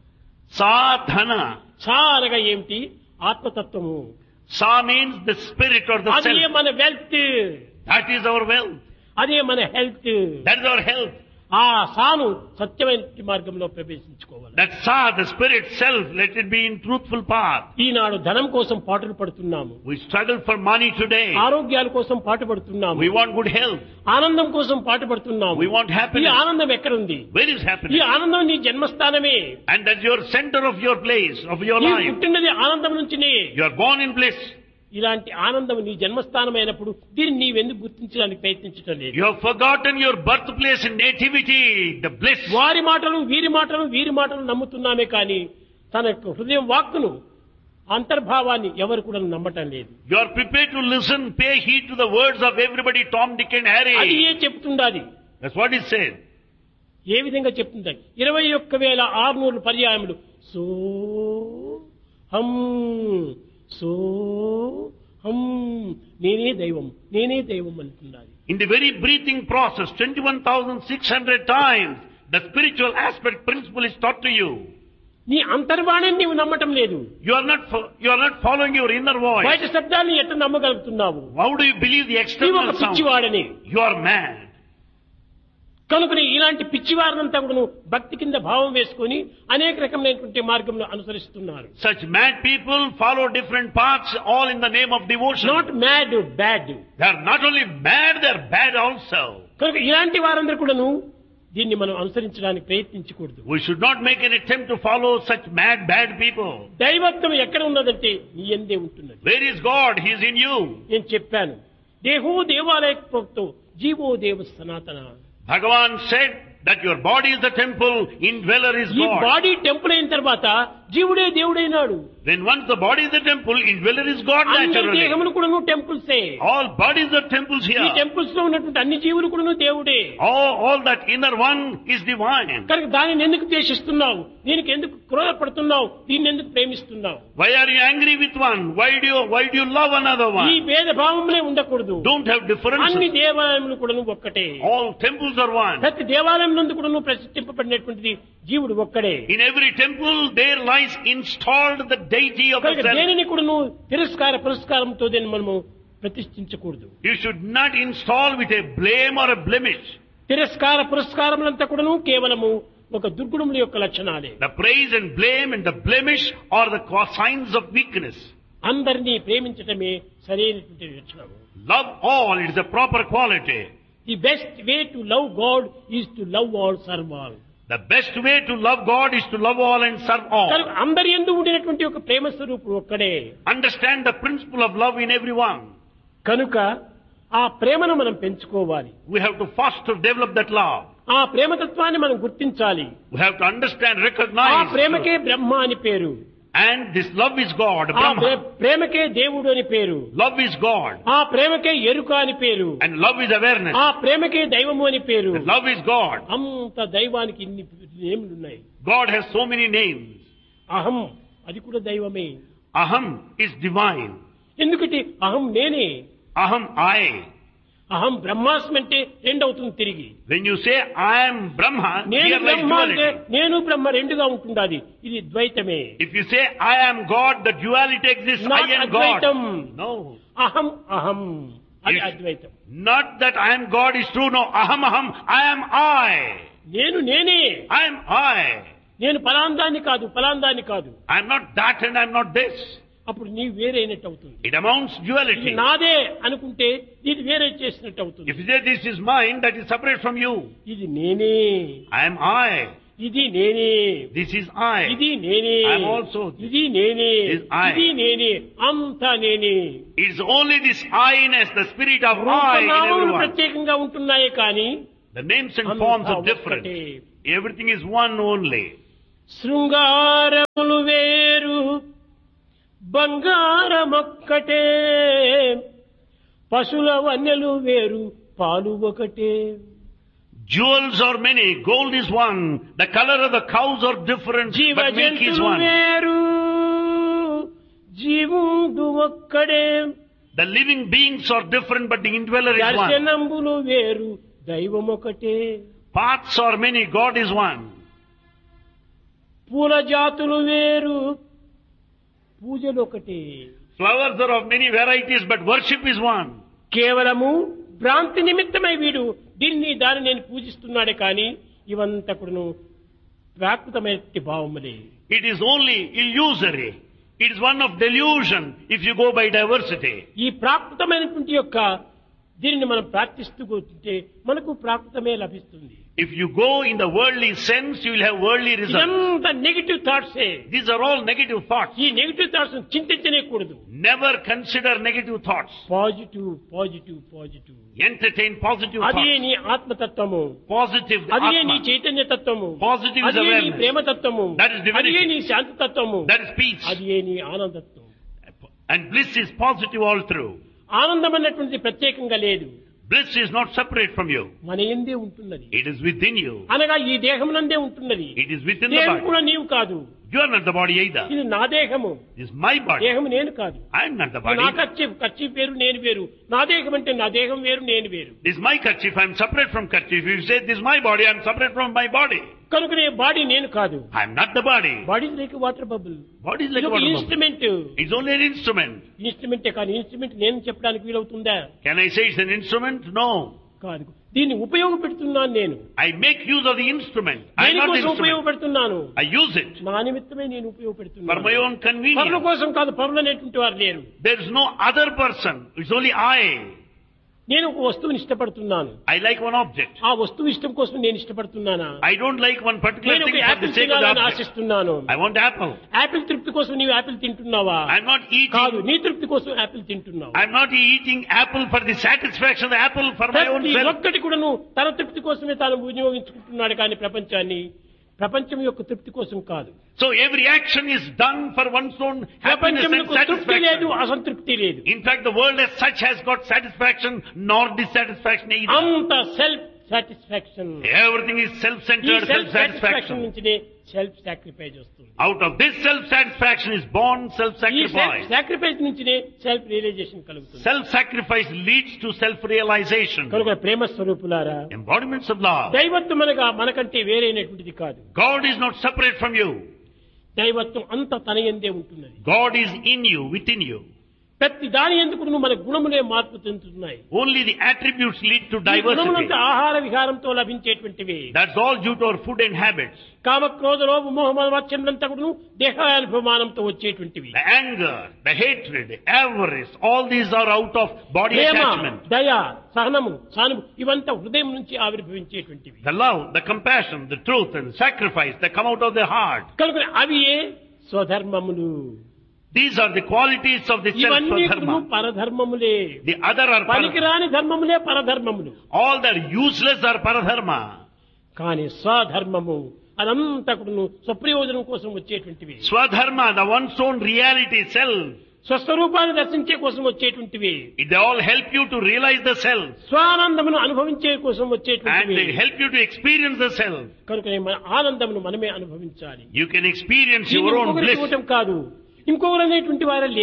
Sadhana. సా అనగా ఏమిటి? ఆత్మతత్వము. Sa means the spirit or the అదే self. మన wealth, That is our wealth. అదే మన health. That is our health. ఆ సాను సత్యమైన మార్గంలో ప్రవేశించుకోవాలి. That sa, the spirit self, let it be in truthful path. ఈనాడు ధనం కోసం పాటులు పడుతున్నాము, We struggle for money today. ఆరోగ్యాల కోసం పాటుపడుతున్నాము, We want good health. ఆనందం కోసం పాటుపడుతున్నాము. We want ఈ happiness. ఆనందం ఎక్కడుంది? Where is ఈ happiness? ఆనందం నీ జన్మస్థానమే. And that's your center of your place, of your నీ life. పుట్టినది ఆనందం నుంచినే. You are born in bliss. ఇలాంటి ఆనందం నీ జన్మస్థానమైనప్పుడు దీన్ని నీవెందుకు గుర్తించడానికి ప్రయత్నించడం లేదు? You have forgotten your birthplace and nativity, the bliss. వారి మాటలు వీరి మాటలు వీరి మాటలు నమ్ముతున్నామే కానీ తన యొక్క హృదయం వాక్కును అంతర్భావాన్ని ఎవరు కూడా నమ్మటం లేదు. You are prepared to listen, pay heed to the words of everybody, Tom, Dick and అది Harry. A చెప్తుండాలి? That's what he said. ఏ విధంగా చెప్తుంది? ఇరవై ఒక్క వేల ఆరునూరు పర్యాయములు సో హం సో హం నేనే దైవం నేనే దైవం అంటున్నది. In the very breathing process, twenty-one thousand six hundred times, the spiritual aspect principle is taught to you. నీ అంతర్వాణిని నీవు నమ్మటం లేదు. You are not fo- you are not following your inner voice. బయట శబ్దాన్ని ఎట్లా నమ్మగలుగుతున్నావు? How do you believe the నీవు external ఒక sound? పిచ్చివాడని. You are mad. కనుకనే ఇలాంటి పిచ్చివారినంతా కూడా భక్తి కింద భావం వేసుకొని అనేక రకమైనటువంటి మార్గంలో అనుసరిస్తున్నారు. Such mad people follow different paths, all in the name of devotion. Not mad, bad. They are not only mad, they are bad also. కనుక ఇలాంటి వారందరూ కూడాను దీన్ని మనం అనుసరించడానికి ప్రయత్నించకూడదు. We should not make an attempt to follow such mad, bad people. దైవత్వం ఎక్కడ ఉన్నదంటే నీ యందే ఉంటున్నది. Where is God? He is in you. నేను చెప్పాను, దేహో దేవాలయ ప్రోక్తో జీవో దేవ సనాతన. Bhagavan said that your body is the temple, indweller is ఈ God. బాడీ టెంపుల్ అయిన తర్వాత జీవుడే దేవుడైనాడు. When once the body is the temple, indweller is God అన్ని naturally. దేహములు కూడాను టెంపుల్సే. All bodies are temples ఈ here. టెంపుల్స్ లో ఉన్నటువంటి అన్ని జీవులు కూడాను దేవుడే. All, all that inner one is divine. కనుక దానిని ఎందుకు ద్వేషిస్తున్నావు? దీనికి ఎందుకు క్రోధపడుతున్నావు? దీన్ని ఎందుకు ప్రేమిస్తున్నావు? Why are you angry with one? Why do you, why do you love another ఈ one? భేద భావములే ఉండకూడదు. Don't have అన్ని differences. దేవాలయములు కూడాను ఒక్కటే. All temples are one. ప్రతి దేవాలయం నందు కూడాను ప్రతిష్ఠింపబడినటువంటిది జీవుడు ఒక్కడే. In every temple there lies installed the deity of the కనుక self. దేనిని కూడాను తిరస్కార పురస్కారంతో దీన్ని మనము ప్రతిష్ఠించకూడదు. You should not install with a blame or a blemish. తిరస్కార పురస్కారములంతా కూడాను కేవలము ఒక దుర్గుణముల యొక్క లక్షణాలే. The praise and blame and the blemish are the co- signs of weakness. అందరినీ ప్రేమించటమే సరైనటువంటి లక్షణం. Love all, it is a proper quality. The best way to love God is to love all, serve all. The best way to love God is to love all and serve all. కనుక అందరి యందు ఉండినటువంటి ఒక ప్రేమ స్వరూపుడు ఒక్కడే. Understand the principle of love in everyone. కనుక ఆ ప్రేమను మనం పెంచుకోవాలి. We have to foster, develop that love. ఆ ప్రేమతత్వాన్ని మనం గుర్తించాలి. We have to understand, ఆ recognize. ప్రేమకే బ్రహ్మ అని పేరు. And this love is God, ఆ ప్రే- Brahma. ప్రేమకే దేవుడు అని పేరు. Love is God. ఆ ప్రేమకే ఎరుక అని పేరు. And love is awareness. ఆ ప్రేమకే దైవము అని పేరు. And love is God. అంత దైవానికి ఇన్ని నేములు ఉన్నాయి. God has so many names. అహం అది కూడా దైవమే. Aham is divine. ఎందుకంటే అహం నేనే. Aham, I. అహం బ్రహ్మాస్మి అంటే రెండవుతుంది తిరిగి. When you say I am Brahma, నేను here lies బ్రహ్మ అంటే duality. నేను బ్రహ్మ రెండుగా ఉంటుండాలి. ఇది ద్వైతమే. If you say I am God, the duality exists. Not I am God. Advaitam. No. అహం అహం అది It's Advaitam. not that I am God is true. No, aham aham. I am I. నేను నేనే, I am I. నేను ఫలాందాన్ని కాదు ఫలాందాన్ని కాదు. I am not that and I am not this. అప్పుడు నీ వేరైనట్టు అవుతుంది. It amounts ఇది duality. నాదే అనుకుంటే ఇది వేరే చేసినట్టు అవుతుంది. If you say this is mine, that is separate from you. ఇది నేనే, I am I. ఇది నేనే, This is I. ఇది నేనే, I am also this. ఇది నేనే, Is I. ఇది నేనే, అంతా నేనే. It is only this I-ness, the spirit of I in రూపనామములు everyone. ప్రత్యేకంగా ఉంటున్నాయి కానీ The names and అంతా forms are different. ఒక్కటే. Everything is one only. శృంగారములు వేరు బంగారమొక్కటే, పశుల వన్నెలు వేరు పాలు ఒకటే. Jewels are many, gold is one, the color of the cows are different, జీవ but milk is జంతువులు one. వేరు జీవుడు ఒక్కడే. The living beings are different, but the indweller is one. దర్శనంబులు వేరు దైవం ఒకటే. Paths are many, God is one. పూల జాతులు వేరు పూజలు ఒకటే. Flowers are of many varieties, but worship is one. కేవలము భ్రాంతి నిమిత్తమై వీడు దీన్ని దాన్ని నేను పూజిస్తున్నాడే కానీ ఇవంతా కూడాను ప్రాకృతమైన భావములే. It is only illusory. It is one of delusion if you go by diversity. ఈ ప్రాకృతమైనటువంటి యొక్క దీనిని మనం ప్రార్థిస్తూ కూర్చుంటే మనకు ప్రాకృతమే లభిస్తుంది. If you go in the worldly sense, you will have worldly results. ఇదంతా negative thoughts. These are all negative thoughts. ఈ నెగిటివ్ థాట్స్ చింతించనే కూడదు. Never consider negative thoughts. Positive positive positive. Entertain positive అదే thoughts. నీ ఆత్మతత్వము, Positive అదే నీ atma. Chaitanya తత్వము, Positive is అదే నీ awareness. ప్రేమతత్వము, That is divinity. అదే నీ శాంతతత్వము, That is peace. అదే నీ ఆనందత్వం. And bliss is positive all through. ఆనందం అన్నటువంటిది ప్రత్యేకంగా లేదు, Bliss is not separate from you. మన యందే ఉంటున్నది. It is within you. అనగా ఈ దేహమునందే ఉంటున్నది. It is within the దేహం body. కూడా నీవు కాదు. You are not the body either. ఇది నా దేహము, This is my body. దేహము నేను కాదు. I am not the నా body. ఖర్చు ఖర్చు వేరు నేను వేరు. నా దేహం అంటే నా దేహం వేరు నేను వేరు. This is my kerchief. I am separate from kerchief. If you say this is my body, I am separate from my body. కనుక నీ బాడీ నేను కాదు. I am not the body. Body like water bubble. Body is like a ఇది ఒక water bubble. Instrument. It's only an instrument. ఇన్స్ట్రుమెంటే కానీ instrument నేను చెప్పడానికి వీలవుతుందా? Can I say it's an instrument? No. కాదు. దీన్ని ఉపయోగపెడుతున్నాను నేను. I make use of the instrument. I am not the దేనికోసం instrument. ఉపయోగపెడుతున్నాను? I use it నా నిమిత్తమే నేను for ఉపయోగపెడుతున్నాను. my own పరుల convenience. కోసం కాదు, పరులు అనేటువంటి వారు లేరు. There is no other person. It's only I. నేను ఒక వస్తువుని ఇష్టపడుతున్నాను. I like one object. ఆ వస్తువు ఇష్టం కోసం నేను ఇష్టపడుతున్నానా? I don't like one particular నేను ఒక thing for the Apple sake of the తినాలని object. ఆశిస్తున్నాను. I want apple. యాపిల్ తృప్తి కోసం నీవు యాపిల్ తింటున్నావా? I'm not కాదు, eating. నీ తృప్తి కోసం యాపిల్ తింటున్నావు. I'm not eating apple for the satisfaction of the apple for my own ప్రతి self. ఒక్కటి కూడాను తన తృప్తి కోసమే తాను వినియోగించుకుంటున్నాడు కానీ ప్రపంచాన్ని ప్రపంచం యొక్క తృప్తి కోసం కాదు. So every action is done for one's own happiness and ప్రపంచమునకు తృప్తి లేదు, satisfaction. అసంతృప్తి లేదు. In fact, the world as such has got satisfaction nor dissatisfaction either. అంత సెల్ఫ్ సాటిస్ఫాక్షన్. Everything is ఈ self-centered, self satisfaction self-satisfaction. నుంచినే self sacrifice వస్తుంది. Out of this self-satisfaction is born ఈ self self-sacrifice. Sacrifice నుంచినే self realisation కలుగుతుంది. Self-sacrifice leads to self-realization. కనుక ప్రేమ స్వరూపులారా, Embodiments of love. దైవత్వం అనగా మనకంటే వేరైనటువంటిది కాదు. God is not separate from you. దైవత్వం అంత తన యందే ఉంటున్నది. God is in you, within you. ప్రతి దాని ఎందుకు మన గుణములే మార్పు చెందుతున్నాయి. Only the attributes lead to ఈ diversity. గుణములంతా ఆహార విహారంతో లభించేటువంటివి. That's all due to our food and habits. కామ క్రోధ లోభ మోహ మత్సరములంతా కూడా దేహానుభవానంతో వచ్చేటువంటివి. The anger, the hatred, avarice, all these are out of body Prema, attachment. దయ, సహనము, సానుభూ ఇవంతా హృదయం నుంచి ఆవిర్భవించేటువంటివి. The love, the compassion, the truth and sacrifice that come out of the heart. కనుక అవి ఏ స్వధర్మములు. These are the qualities of the ఇవన్నీ self-dharma. పరధర్మములే. The other are para- పనికిరాని ధర్మములే పరధర్మములు. all that useless are paradharma. కానీ స్వధర్మము అదంతా కూడా స్వప్రయోజనం కోసం వచ్చేటువంటివి. Swadharma, the one's own reality, self. స్వస్వరూపాన్ని దర్శించే కోసం వచ్చేటువంటివి. They all help you to realize the self. స్వానందమును అనుభవించే కోసం And వచ్చేటువంటివి. they help you to experience the self. కనుక మన ఆనందమును మనమే అనుభవించాలి. You can experience దీన్ని your own ఇంకొకరికి bliss. ఇవ్వటం కాదు, ఇంకొకరు అనేటువంటి వారే లేరు.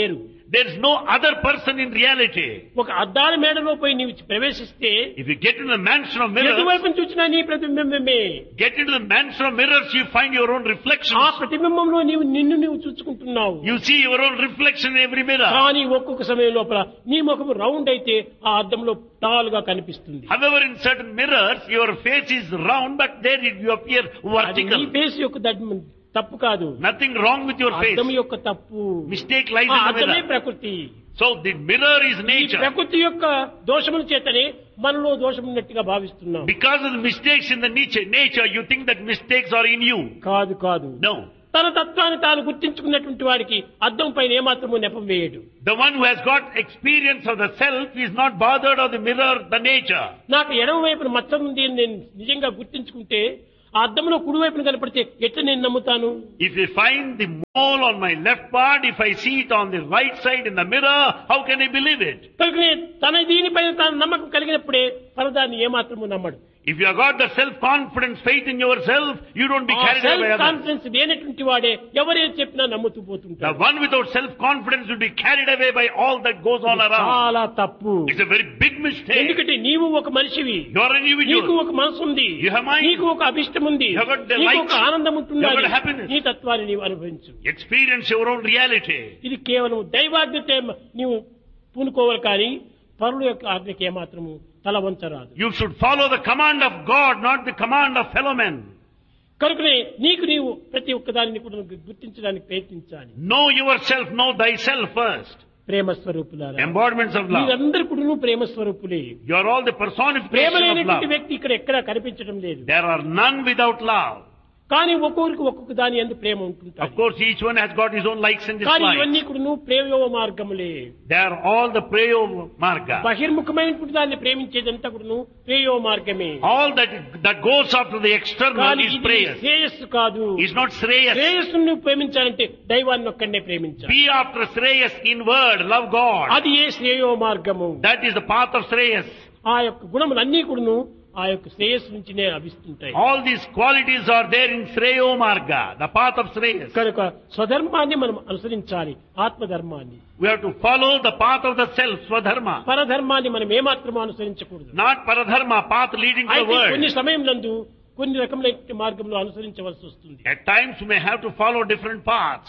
There is no other person in reality. ఒక అద్దాల మేడలో పోయి నీవు ప్రవేశిస్తే If you get into the mansion of mirrors, ఎటువైపు చూసినా నీ ప్రతిబింబమే. get into the mansion of mirrors, you find your own reflection. ఆ ప్రతిబింబంలో నీవు నిన్ను నీవు చూసుకుంటున్నావు. You see your own reflection in every mirror. కానీ ఒక్కొక్క సమయం లోపల నీ ముఖం రౌండ్ అయితే ఆ అద్దంలో టాల్గా కనిపిస్తుంది. However, in certain mirrors, your face is round, but there you appear అది vertical. నీ ఫేస్ యొక్క దడ్- తప్పు కాదు, Nothing wrong with your face. అద్దం యొక్క తప్పు. Mistake lies ఆ in the అద్దమే mirror. ప్రకృతి. So the mirror is ఈ nature. ప్రకృతి యొక్క దోషముల చేతనే మనలో దోషం ఉన్నట్టుగా భావిస్తున్నాం. Because of the mistakes in the nature, nature, you think that mistakes are in you. కాదు కాదు. No. తన తత్వాన్ని తాను గుర్తించుకున్నటువంటి వాడికి అద్దం పైన ఏమాత్రము నెపం వేయడు. The one who has got experience of the self is not bothered of the mirror, the nature. నాకు ఎడమ వైపున మచ్చ ఉంది అని నేను నిజంగా గుర్తించుకుంటే ఆ అద్దంలో కుడి వైపున కనపడితే ఎట్లా నేను నమ్ముతాను? If you find the mole on my left part, if I see it on the right side in the mirror, how can I believe it? కనుకనే తన దీనిపైన తాను నమ్మకం కలిగినప్పుడే పరదాన్ని ఏమాత్రము నమ్మడు. If you have got the self-confidence, faith in yourself, you don't be carried away self by others. Confidence లేనటువంటి వాడే ఎవరేం చెప్పినా నమ్ముతూ The పోతుంటాడు. one without self-confidence will be carried away by all that goes on ఇది around. చాలా తప్పు. It's a very big mistake. ఎందుకంటే నీవు ఒక మనిషివి, You are an నీకు individual. ఒక మనసు ఉంది, You have mind. నీకు ఒక అభిష్టం ఉంది, You have got the నీకు light. ఒక ఆనందం You ఉంటున్నది. have got happiness. నీ తత్వాన్ని నీవు అనుభవించు. Experience your own reality. ఇది కేవలం దైవాజ్ఞతే నీవు పూనుకోవాలి, కానీ పరుల యొక్క ఆజ్ఞకి ఏమాత్రము తల వంచరాదు. You should follow the command of God, not the command of fellow men. కనుకనే నీకు నీవు ప్రతి ఒక్కదానిని కూడా గుర్తించడానికి ప్రయత్నించాలి. Know yourself, know thyself first. ప్రేమ స్వరూపులారా, Embodiments of love. మీరందరూ కూడా ప్రేమ స్వరూపులే. You are all the Prema personification of లేనటువంటి love. వ్యక్తి ఇక్కడ ఎక్కడా కనిపించడం లేదు. There are none without love. కానీ ఒక్కొక్కరికి ఒక్కొక్క దాని యందు ప్రేమ ఉంటుంది. Of course, each one has got his own likes and కానీ dislikes. ఇవన్నీ కూడా ప్రేమ మార్గములే. They are all the prayo marga. బహిర్ముఖమైనటువంటి దాన్ని ప్రేమించేదంతా కూడా ప్రేయో మార్గమే. All that that goes after the external కానీ is ఇది prayer. శ్రేయస్సు కాదు. It's not shreyas. శ్రేయస్సును నువ్వు ప్రేమించాలంటే దైవాన్ని ఒక్కడే ప్రేమించాలి. Be after shreyas inward, love God. అది ఏ శ్రేయో మార్గము. That is the path of shreyas. ఆ యొక్క గుణములన్నీ కూడాను ఆ యొక్క శ్రేయస్సు నుంచినే అభిస్తుంటాయి. All these qualities are there in Shreyo Marga, the path of Shreyas. కనుక స్వధర్మాన్ని మనం అనుసరించాలి, ఆత్మధర్మాన్ని. We have to follow the path of the self, Swadharma. పరధర్మాన్ని మనం ఏమాత్రము అనుసరించకూడదు. Not Paradharma, path leading to the అయితే కొన్ని world. సమయంలో కొన్ని రకములైన మార్గంలో అనుసరించవలసి వస్తుంది. At times we may have to follow different paths.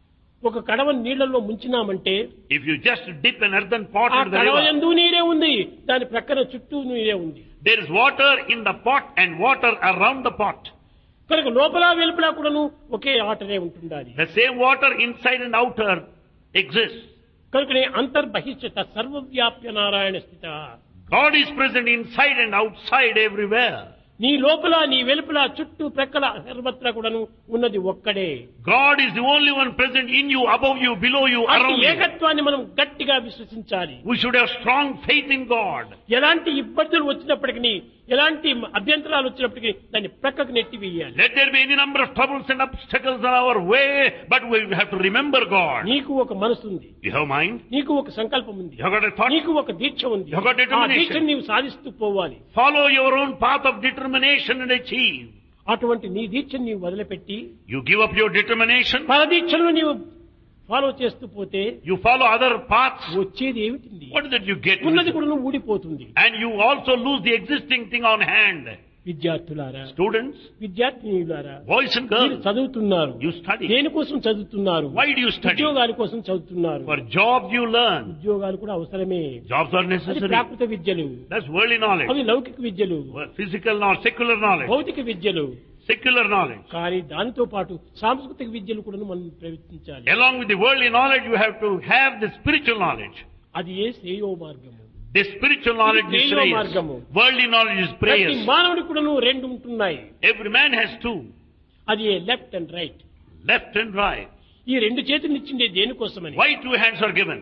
ఒక కడవని నీళ్లలో ముంచినామంటే If you just dip an earthen pot ఆ into the కడవ river, యందు నీరే ఉంది, దాని ప్రక్కన చుట్టూ నీరే ఉంది. there is water in the pot and water around the pot. కనుక లోపల వెలుపల కూడాను ఒకే ఆటనే ఉంటుండాలి. The same water inside and outer exists. కనుకనే అంతర్బహిష్యత సర్వవ్యాప్య నారాయణ స్థిత. God is present inside and outside everywhere. నీ లోపల నీ వెలుపల చుట్టూ ప్రక్కల సర్వత్రా కూడాను ఉన్నది ఒక్కడే. God is the only one present in you, above you, below you, అట్టి around you. ఏకత్వాన్ని మనం గట్టిగా విశ్వసించాలి. We should have strong faith in God. ఎలాంటి ఇబ్బందులు వచ్చినప్పటికీ, ఎలాంటి అభ్యంతరాలు వచ్చినప్పటికీ దాన్ని ప్రక్కకు నెట్టి వేయాలి. Let there be any number of troubles and obstacles on our way, but we have to remember God. నీకు ఒక మనసు ఉంది, You have mind, నీకు ఒక సంకల్పం ఉంది, you have got a thought, నీకు ఒక దీక్ష ఉంది. You have got ఆ determination. దీక్షను నీవు సాధిస్తూ పోవాలి. follow your own path of determination and achieve. అటువంటి నీ దీక్షను నీవు వదిలిపెట్టి You give up your determination, పరదీక్షను నీవు ఫాలో చేస్తూ పోతే you follow other paths. వచ్చేది ఏమిటి? What is it you get? ఉన్నది కూడా నువ్వు ఊడిపోతుంది. And you also lose the existing thing on hand. విద్యార్థులారా, Students, విద్యార్థినులారా, boys and మీరు girls, చదువుతున్నారు. you study. దేనికోసం చదువుతున్నారు? Why do you study? ఉద్యోగాల కోసం చదువుతున్నారు. For jobs you learn. ఉద్యోగాలు కూడా అవసరమే. Jobs are అది necessary. ప్రాకృత విద్యలు, That's worldly knowledge. అవి లౌకిక విద్యలు, Physical knowledge, secular knowledge. భౌతిక విద్యలు. Secular knowledge. కానీ దానితో పాటు సాంస్కృతిక విద్యలు కూడా మనం ప్రయత్నించాలి. Along with the worldly knowledge, you have to have the spiritual knowledge. అది ఏ శ్రేయో మార్గము. The spiritual knowledge is Prayo prayers. margamu. Worldly knowledge is ప్రతి prayers. మానవుడి కూడా రెండు ఉంటున్నాయి. Every man has two, అది left and right. left and right. ఈ రెండు చేతులు ఇచ్చిండే దేనికోసమని? Why two hands are given?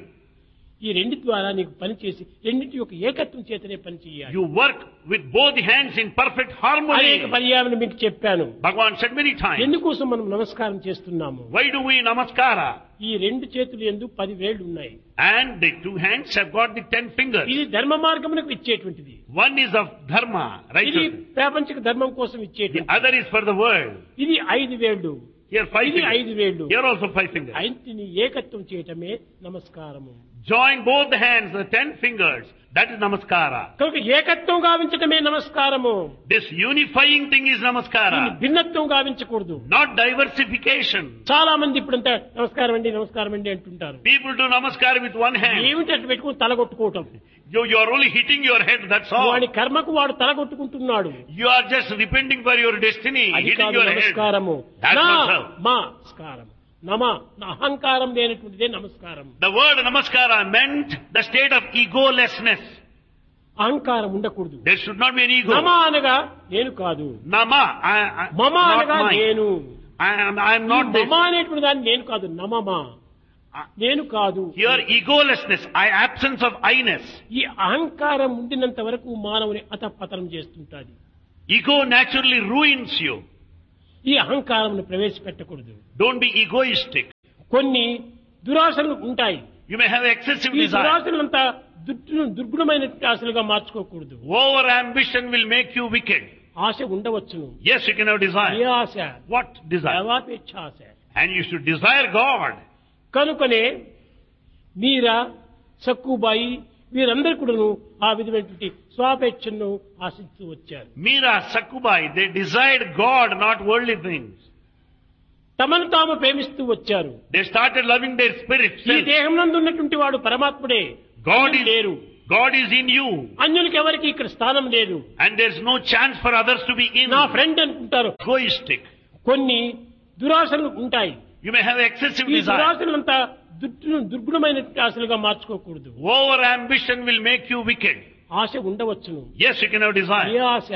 ఈ రెండు ద్వారా నీకు పని చేసి రెండింటి యొక్క ఏకత్వం చేతనే పని చేయాలి. You work with both hands in perfect harmony. అనేక పర్యాయాలు మీకు చెప్పాను. Bhagavan said many times. ఎందుకోసం మనం నమస్కారం చేస్తున్నాము? Why do we namaskara? ఈ రెండు చేతులు యందు పది వేళ్లు ఉన్నాయి. And the two hands have got the ten fingers. ఇది ధర్మ మార్గమునకు ఇచ్చేటువంటిది. One is of dharma, ఇది righteousness. ప్రాపంచిక ధర్మం కోసం The ఇచ్చేటువంటిది. other is for the world. ఇది ఐదు వేళ్లు. Here five ఇది fingers. ఐదు వేళ్ళు. Here also five fingers. ఐదుని ఏకత్వం చేయటమే నమస్కారము. Join both the hands, the ten fingers. That is namaskara. కనుక ఏకత్వం గావించటమే నమస్కారము. This unifying thing is దీన్ని namaskara. భిన్నత్వం గావించకూడదు. Not diversification. చాలా మంది ఇప్పుడంతా నమస్కారం అండి నమస్కారం అండి అంటుంటారు. People do namaskara with one hand. ఏమిటి అట్లా పెట్టుకుని తలగొట్టుకోవటం. You, you are only hitting your head, that's all. వాడి కర్మకు వాడు తలగొట్టుకుంటున్నాడు. You are just repenting for your destiny, అది hitting కాదు your head. నమస్కారము. That's నా not so. మా నమస్కారం. నమ నా అహంకారం లేనటువంటిదే నమస్కారం. The word namaskara meant the state of egolessness. అహంకారం ఉండకూడదు. There should not be an ego. నమ అనగా నేను కాదు. Nama, I, I, మమ not అనగా mine. నేను. I am, I am ఈ not this. మమ అనేటువంటి దాన్ని నేను కాదు. నమమా నేను కాదు. Here egolessness, I, absence of I-ness. ఈ అహంకారం ఉండినంత వరకు మానవుని అతపతనం చేస్తుంటాది. Ego naturally ruins you. ఈ అహంకారం ప్రవేశపెట్టకూడదు. Don't be egoistic. కొన్ని దురాశలు ఉంటాయి. You may have excessive ఈ desire. దురాశలంతా Durg- దుర్గుణమైన ఆశలుగా మార్చుకోకూడదు. Over ambition will make you wicked. ఆశ ఉండవచ్చును. Yes, you can have A desire. Asha? What desire? దైవాపేక్ష Asha. And you should desire God. కనుకనే మీరా సక్కుబాయి వీరందరూ కూడాను ఆ విధమైనటువంటి స్వాపేక్షను ఆశిస్తూ వచ్చారు. Meera, Sakubai, they desired God, not worldly things. తమను తాము ప్రేమిస్తూ వచ్చారు. They started loving their spirit. ఈ self. దేహం నందు ఉన్నటువంటి వాడు పరమాత్ముడే. God అన్యులు is, లేరు. God is in you. అన్యులకి ఎవరికి ఇక్కడ స్థానం లేదు. And there's no chance for others to be in. నా ఫ్రెండ్ అనుకుంటారు. Egoistic. కొన్ని దురాశలు ఉంటాయి. You may have excessive ఈ desire. దురాశలంతా Durg- దుర్గుణమైన ఆశలుగా మార్చుకోకూడదు. Over ambition will make you wicked. ఆశ ఉండవచ్చును. Yes, you can have A desire. Asha?